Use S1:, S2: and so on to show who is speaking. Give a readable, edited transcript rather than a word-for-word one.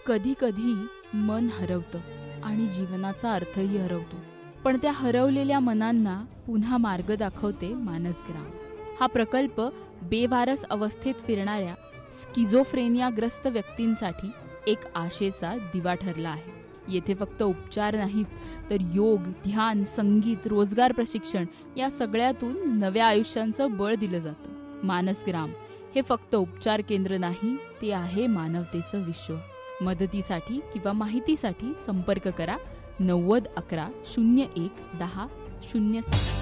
S1: कधी कधी मन हरवतं आणि जीवनाचा अर्थही हरवतो. पण त्या हरवलेल्या मनांना पुन्हा मार्ग दाखवते मानसग्राम. हा प्रकल्प बेवारस अवस्थेत फिरणाऱ्या स्किझोफ्रेनियाग्रस्त व्यक्तींसाठी एक आशेचा दिवा ठरला आहे. येथे फक्त उपचार नाहीत, तर योग, ध्यान, संगीत, रोजगार प्रशिक्षण या सगळ्यातून नव्या आयुष्यांचं बळ दिलं जातं. मानसग्राम हे फक्त उपचार केंद्र नाही, ते आहे मानवतेचं विश्व. मदतीसाठी किंवा माहितीसाठी संपर्क करा 90 11 01 10 07.